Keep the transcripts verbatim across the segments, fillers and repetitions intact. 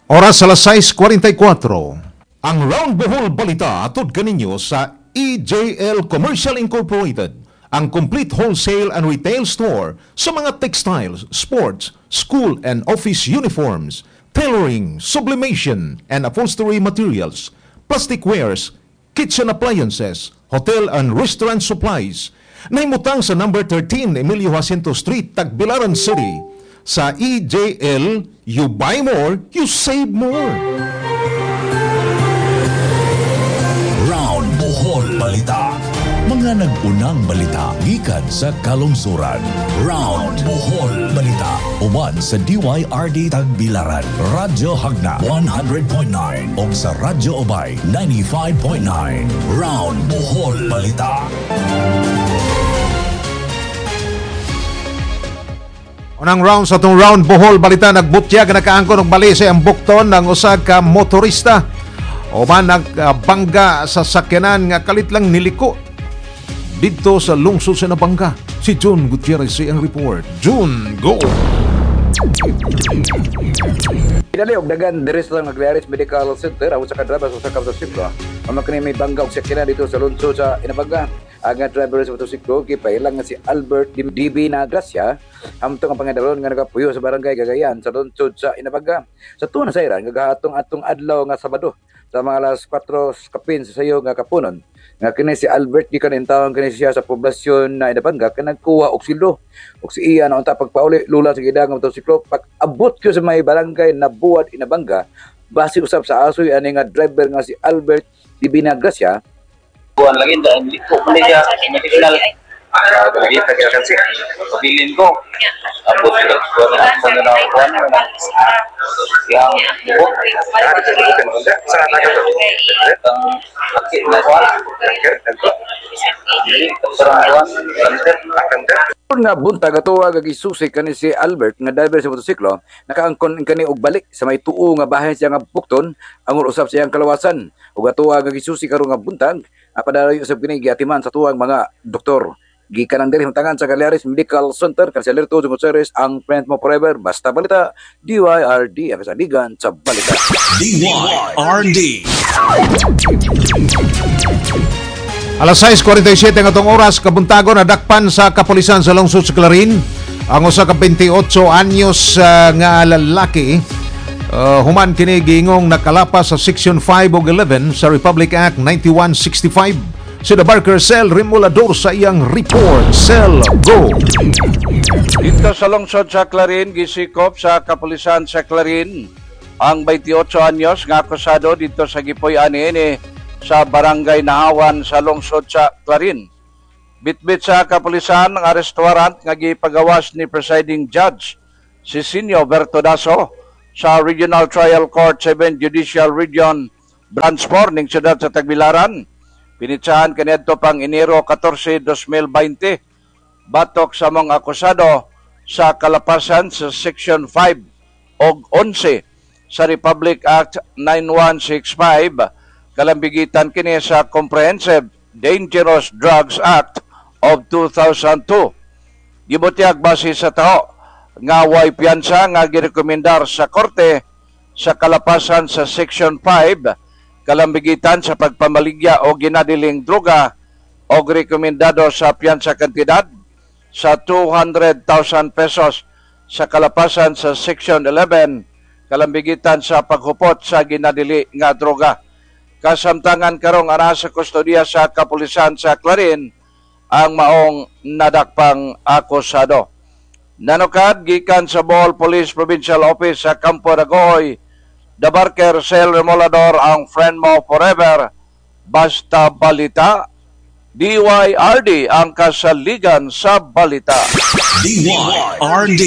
Oras alas sais kuwarenta y kuwatro. Ang Round Bohol Balita atod kaninyo sa E J L Commercial Incorporated, ang complete wholesale and retail store sa mga textiles, sports, school and office uniforms, tailoring, sublimation and upholstery materials, plastic wares, kitchen appliances, hotel and restaurant supplies. Nahimutang sa number thirteen Emilio Jacinto Street, Tagbilaran City. Sa E J L, you buy more, you save more. Round Bohol Balita. Mga nag-unang balita gikan sa kalungsuran. Round Bohol Balita. Uban sa D Y R D Tagbilaran, Radyo Hagna one hundred point nine o sa Radyo Obay ninety-five point nine. Round Bohol Balita. Unang round sa itong Round Bohol Balita, nagbutyag nakaangko ng balise ang bukton ng usag ka motorista o man nagbangga sa sakyanan nga kalit lang niliko dito sa lungsod sa Nabangga. Si June Gutierrez ang report. June, go! Pinali og dagan diri sa Maglares Medical Center ang usa ka driver sa usa ka motorsiklo. Amo kini may bangga og sakyanan dito sa lungsod sa Inabangga. Ang driver sa motorsiklo gipailang nga si Albert D B Nagracia hamtong ang pangadalon nga nagapuyo sa barangay Cagayan sa lungsod sa Inabangga. Sa tuwa na sayran gagahatong atong adlaw nga Sabado sa mga alas kwatro kapin sa sayo nga kapunon nga kini si Albert gikan intawon kini siya sa poblasyon na Inabangga kay nagkuha og sildo og si iya na unta pagpauli lula sa gidang motorsiklo pag-abot ko sa may barangay na Buwad Inabangga base usab sa asoy ani nga driver nga si Albert D B Nagracia buwan lagi dahil liko ko niya medical lagi tagay kasi pabilin ko abot ko na sa na kuan yang buhok sa naga to ang akit na kuan nga buntag atuwa gagisusi kani si Albert nga driver sa motorsiklo nakaangkon kani og balik sa may tuo nga bahin siya nga bukton ang usab siyang kalawasan ug atuwa gagisusi karon nga buntag apadalayo usab kini giatiman sa tuwang mga doktor gikan ang diri himutangan sa Maglares Medical Center Kanseller Tuzo Gutierrez ang friend mo forever basta balita D Y R D ang kasaligan sa balita D Y R D. Alas sais kuwarenta y siyete nga itong oras, kabuntagon na dakpan sa kapulisan sa lungsod sa Clarin ang usa ka twenty-eight anyos uh, nga lalaki. Uh, human kini giingong nakalapas sa Section five ug eleven sa Republic Act ninety-one sixty-five. Si The Barker Cell Remulador sa iyang report. Cell, go! Dito sa lungsod sa Clarin, gisikop sa kapulisan sa Clarin ang twenty-eight anyos nga akusado dito sa Gipoy ani sa barangay Nahawan sa lungsod sa Clarin. Bitbit sa kapulisan ang restaurant nga gipagawas ni presiding judge si Sinio Bertodaso sa Regional Trial Court seven Judicial Region Branch four ning siyudad sa Tagbilaran. Pinitsahan kaniadto pang Enero fourteen, twenty twenty batok sa mga akusado sa kalapasan sa Section five og eleven sa Republic Act ninety-one sixty-five kalambigitan kini sa Comprehensive Dangerous Drugs Act of two thousand two. Gibutyag base sa taho nga way piyansa nga girekomendar sa korte sa kalapasan sa Section five kalambigitan sa pagpamaligya o ginadiling droga o rekomendado sa piyansa kantidad sa two hundred thousand pesos sa kalapasan sa Section eleven kalambigitan sa paghupot sa ginadili nga droga. Kasamtangan karong ana sa kustodiya sa kapulisan sa Clarin ang maong nadakpang akusado. Nanukad gikan sa Bohol Police Provincial Office sa Campo Dagohoy, The Barker Cell Remulador ang friend mo forever basta balita D Y R D ang kasaligan sa balita D Y R D.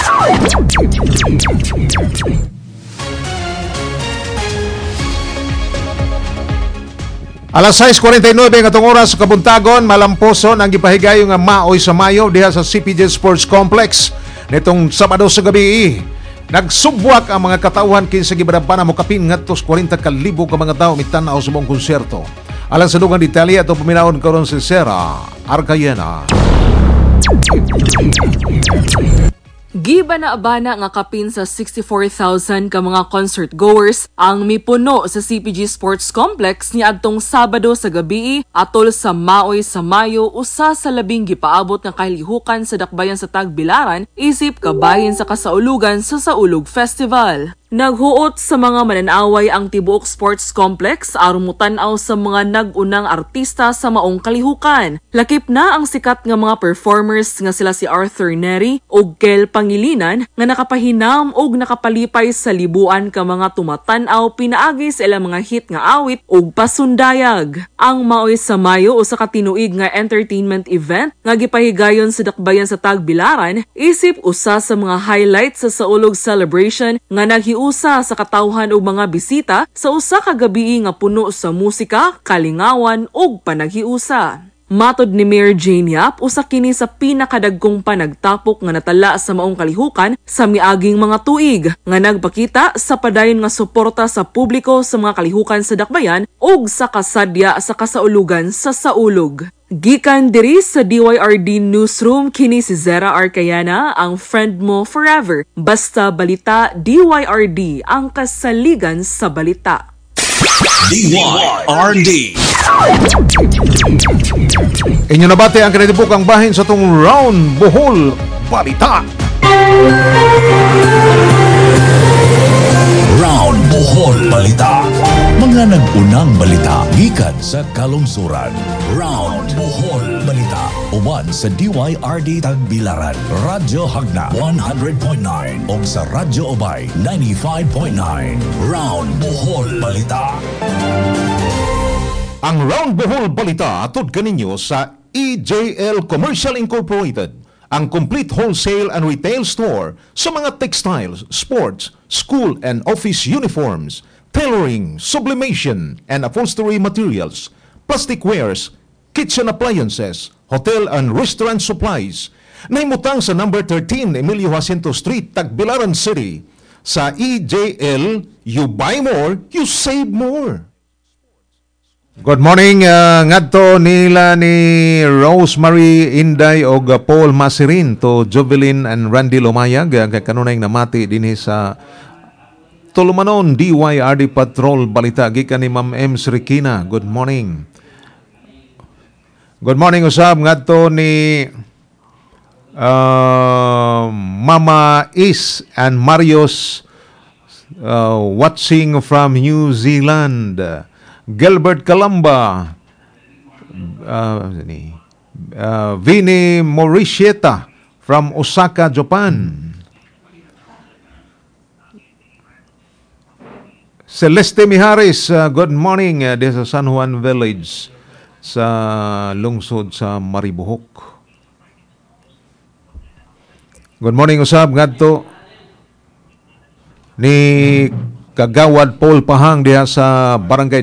Alas sais kuwarenta y nueve nga itong oras sa kabuntagon, malamposon ang gipahigayo nga maoy sa Mayo diha sa C P J Sports Complex nitong Sabado sa gabi. Nagsubwak ang mga katauhan kinsa gibadapan mo kapin ngadto sa kwarenta ka libo ka mga tawo mitanaw sa buong konserto. Alang sa dugang detalye ato paminawon karon si Sarah Arcayena. Gibana-abana nga kapin sa sixty-four thousand ka mga concert goers ang mipuno sa C P G Sports Complex ni adtong Sabado sa gabi atol sa Maoy sa Mayo usa sa labing gipaabot nga kahilihukan sa dakbayan sa Tagbilaran isip kabahin sa kasaulugan sa Saulog Festival. Naghuot sa mga mananaway ang tibuok sports complex aron mutanaw sa mga nag-unang artista sa maong kalihukan. Lakip na ang sikat nga mga performers nga sila si Arthur Neri ug Kel Pangilinan nga nakapahinam ug nakapalipay sa libuan ka mga tumatanaw pinaagi sa ilang mga hit nga awit ug pasundayag. Ang Maoy sa Mayo usa ka tinuig nga entertainment event nga gipahigayon sa dakbayan sa Tagbilaran isip usa sa mga highlights sa Saulog celebration nga naghi usa sa katawhan og mga bisita sa usa ka gabi nga puno sa musika, kalingawan ug panaghiusa. Matod ni Mayor Jane Yap, usa kini sa pinakadagkong panagtapok nga natala sa maong kalihukan sa miaging mga tuig nga nagpakita sa padayon nga suporta sa publiko sa mga kalihukan sa dakbayan ug sa kasadya sa kasaulugan sa Saulog. Gikan diri sa D Y R D Newsroom, kini si Zera Arcayana, ang friend mo forever. Basta balita, D Y R D, ang kasaligan sa balita. D Y R D. Inyo nabate ang kinatibukang bahin sa tong Round Bohol Balita. Round Bohol Balita. Mga nag-unang balita gikan sa kalungsuran. Round Bohol Balita. Uban sa D Y R D Tagbilaran, Radyo Hagna one hundred point nine ug sa Radyo Obay ninety-five point nine. Round Bohol Balita. Ang Round Bohol Balita atod kaninyo sa E J L Commercial Incorporated, ang complete wholesale and retail store sa mga textiles, sports, school and office uniforms, tailoring, sublimation and upholstery materials, plastic wares, kitchen appliances, hotel and restaurant supplies. Nahimutang sa number thirteen Emilio Jacinto Street, Tagbilaran City. Sa E J L, you buy more, you save more. Good morning, uh, ngadto nila ni Rosemary Inday o Paul Masirin to Jovelyn and Randy Lumayag kay kanunay namati dinhi sa Tulumanon D Y R D Patrol Balita gikan ni Ma'am M. Srikina. Good morning. Good morning usab ngadto ni uh, Mama Is and Marios uh, watching from New Zealand. Gilbert Calamba, uh, uh, Vinny Morisheta from Osaka, Japan. Celeste Miharis, uh, good morning. Uh, this is San Juan Village sa lungsod sa Maribohok. Good morning usab ngadto ni Kagawad Paul Pahang diha sa Barangay